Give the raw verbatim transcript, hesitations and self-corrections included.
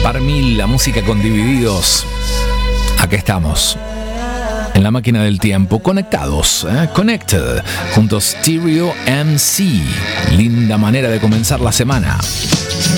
Par mil, la música con Divididos. Acá estamos, en la máquina del tiempo, conectados, ¿eh? Connected, junto a Stereo M C. Linda manera de comenzar la semana.